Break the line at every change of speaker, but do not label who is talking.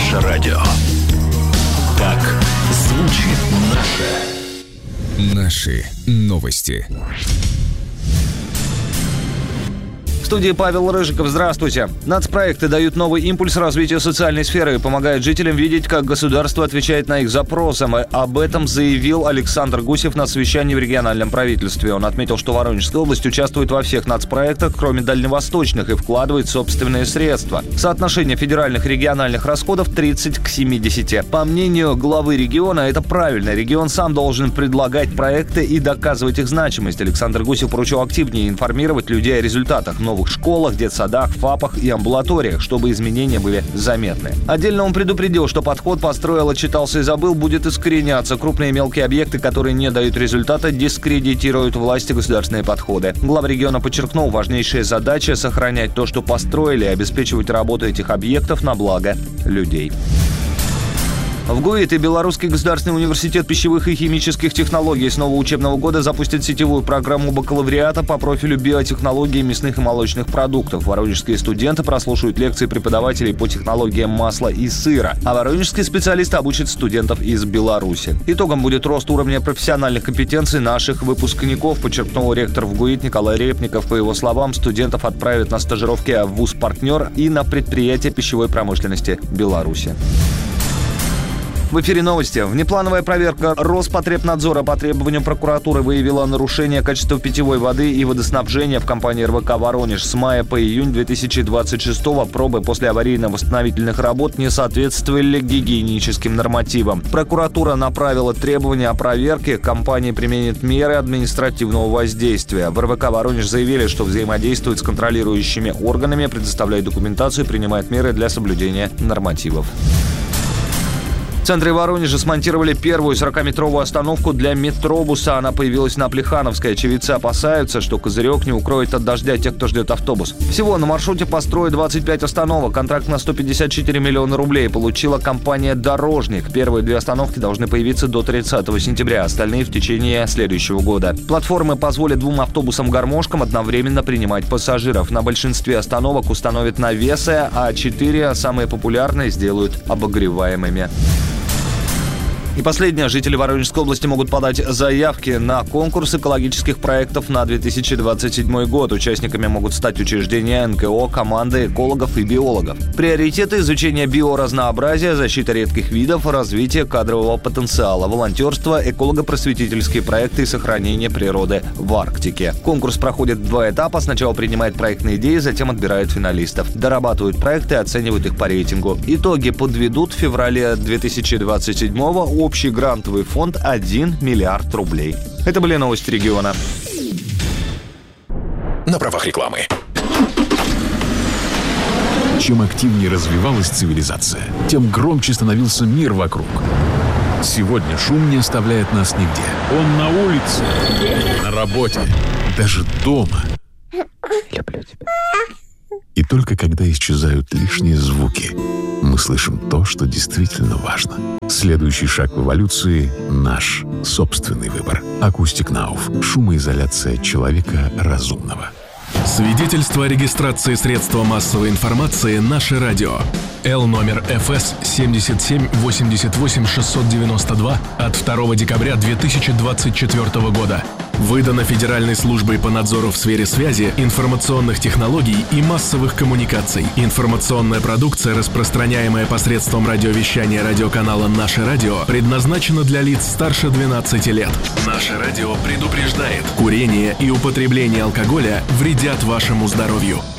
Наше радио. Так звучит
Наши новости.
В студии Павел Рыжиков. Здравствуйте. Нацпроекты дают новый импульс развитию социальной сферы и помогают жителям видеть, как государство отвечает на их запросы. Об этом заявил Александр Гусев на совещании в региональном правительстве. Он отметил, что Воронежская область участвует во всех нацпроектах, кроме дальневосточных, и вкладывает собственные средства. Соотношение федеральных и региональных расходов 30 к 70. По мнению главы региона, это правильно. Регион сам должен предлагать проекты и доказывать их значимость. Александр Гусев поручил активнее информировать людей о результатах новых школах, детсадах, ФАПах и амбулаториях, чтобы изменения были заметны. Отдельно он предупредил, что подход «построил, отчитался и забыл» будет искореняться. Крупные и мелкие объекты, которые не дают результата, дискредитируют власти государственные подходы. Глава региона подчеркнул, важнейшая задача – сохранять то, что построили, и обеспечивать работу этих объектов на благо людей. В ГУИТ и Белорусский государственный университет пищевых и химических технологий с нового учебного года запустят сетевую программу бакалавриата по профилю биотехнологии мясных и молочных продуктов. Воронежские студенты прослушают лекции преподавателей по технологиям масла и сыра, а воронежские специалисты обучат студентов из Беларуси. Итогом будет рост уровня профессиональных компетенций наших выпускников, подчеркнул ректор в ГУИТ Николай Репников. По его словам, студентов отправят на стажировки в вуз-партнер и на предприятия пищевой промышленности Беларуси. В эфире новости. Внеплановая проверка Роспотребнадзора по требованию прокуратуры выявила нарушение качества питьевой воды и водоснабжения в компании РВК «Воронеж». С мая по июнь 2026-го пробы после аварийно-восстановительных работ не соответствовали гигиеническим нормативам. Прокуратура направила требования о проверке. Компания применит меры административного воздействия. В РВК «Воронеж» заявили, что взаимодействует с контролирующими органами, предоставляет документацию и принимает меры для соблюдения нормативов. В центре Воронежа смонтировали первую 40-метровую остановку для метробуса. Она появилась на Плехановской. Очевидцы опасаются, что козырек не укроет от дождя тех, кто ждет автобус. Всего на маршруте построят 25 остановок. Контракт на 154 миллиона рублей получила компания «Дорожник». Первые две остановки должны появиться до 30 сентября, остальные в течение следующего года. Платформы позволят двум автобусам-гармошкам одновременно принимать пассажиров. На большинстве остановок установят навесы, а 4 самые популярные сделают обогреваемыми. И последнее. Жители Воронежской области могут подать заявки на конкурс экологических проектов на 2027 год. Участниками могут стать учреждения НКО, команды экологов и биологов. Приоритеты – изучение биоразнообразия, защита редких видов, развитие кадрового потенциала, волонтерство, эколого-просветительские проекты и сохранение природы в Арктике. Конкурс проходит в 2 этапа. Сначала принимает проектные идеи, затем отбирают финалистов. Дорабатывают проекты и оценивают их по рейтингу. Итоги подведут в феврале 2027-го. Общий грантовый фонд 1 миллиард рублей. Это были новости региона.
На правах рекламы.
Чем активнее развивалась цивилизация, тем громче становился мир вокруг. Сегодня шум не оставляет нас нигде. Он на улице, на работе, даже дома.
Люблю тебя.
И только когда исчезают лишние звуки, мы слышим то, что действительно важно. Следующий шаг в эволюции – наш собственный выбор. Acoustic Now. Шумоизоляция человека разумного.
Свидетельство о регистрации средства массовой информации «Наше радио». Л номер ФС 7788692 от 2 декабря 2024 года. Выдано Федеральной службой по надзору в сфере связи, информационных технологий и массовых коммуникаций. Информационная продукция, распространяемая посредством радиовещания радиоканала «Наше радио», предназначена для лиц старше 12 лет. «Наше радио» предупреждает: курение и употребление алкоголя вредят вашему здоровью.